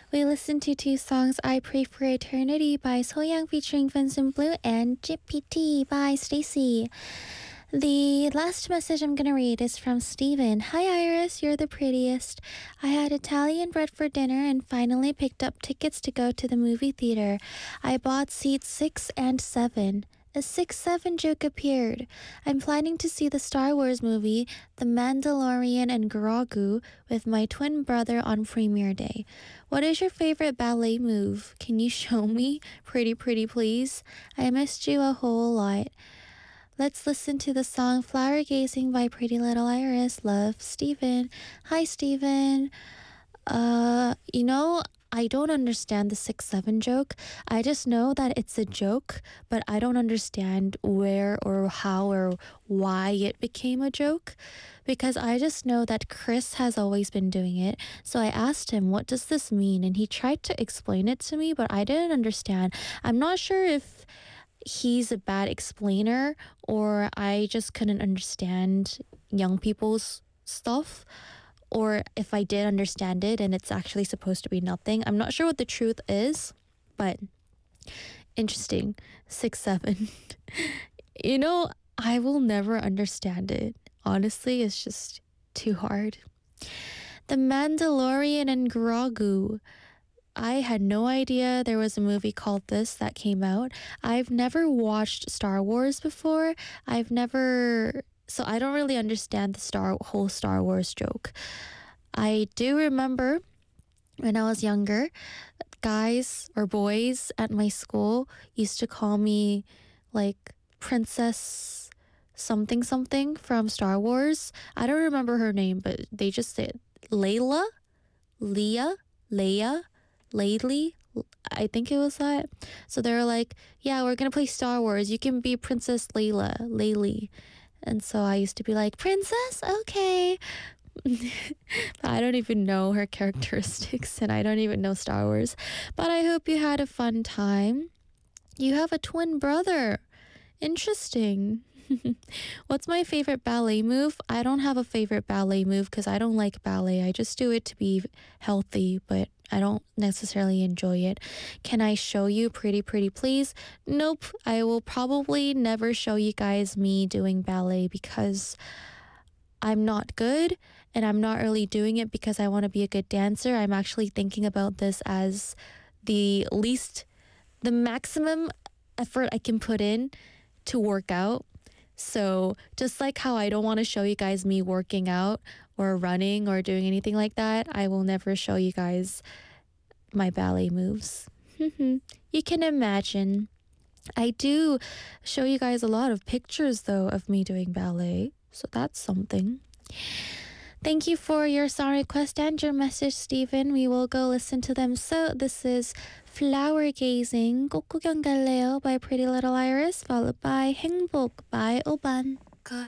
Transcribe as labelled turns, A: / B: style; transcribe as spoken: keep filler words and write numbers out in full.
A: We listened to two songs, I Pray for Eternity by Soyoung featuring Vincent Blue and G P T by Stacy. The last message I'm gonna read is from Steven. Hi Iris, you're the prettiest. I had Italian bread for dinner and finally picked up tickets to go to the movie theater. I bought seats six and seven. A six seven joke appeared. I'm planning to see the Star Wars movie, The Mandalorian and Grogu, with my twin brother on premiere day. What is your favorite ballet move? Can you show me? Pretty, pretty, please. I missed you a whole lot. Let's listen to the song Flower Gazing by Pretty Little Iris. Love, Steven. Hi, Steven. Uh, you know, I don't understand the six seven joke. I just know that it's a joke, but I don't understand where or how or why it became a joke. Because I just know that Chris has always been doing it. So I asked him, what does this mean? And he tried to explain it to me, but I didn't understand. I'm not sure if he's a bad explainer or I just couldn't understand young people's stuff, or if I did understand it and it's actually supposed to be nothing. I'm not sure what the truth is, but interesting. Six seven. You know, I will never understand it. Honestly, it's just too hard. The Mandalorian and Grogu. I had no idea there was a movie called this that came out. I've never watched Star Wars before. I've never... So I don't really understand the Star whole Star Wars joke. I do remember when I was younger, guys or boys at my school used to call me like Princess something something from Star Wars. I don't remember her name, but they just said Layla, Leah, Leia, Lately, I think it was that. So they were like, yeah, we're gonna play Star Wars. You can be Princess Layla, Laylee. And so I used to be like, Princess? Okay. But I don't even know her characteristics and I don't even know Star Wars. But I hope you had a fun time. You have a twin brother. Interesting. What's my favorite ballet move? I don't have a favorite ballet move because I don't like ballet. I just do it to be healthy, but I don't necessarily enjoy it. Can I show you pretty, pretty, please? Nope. I will probably never show you guys me doing ballet because I'm not good and I'm not really doing it because I want to be a good dancer. I'm actually thinking about this as the least, the maximum effort I can put in to work out. So just like how I don't want to show you guys me working out or running or doing anything like that, I will never show you guys my ballet moves. You can imagine. I do show you guys a lot of pictures though of me doing ballet, so that's something. Thank you for your song request and your message, Stephen. We will go listen to them. So this is Flower Gazing, 꽃 구경 갈래요 by Pretty Little Iris, followed by 행복 by Oban.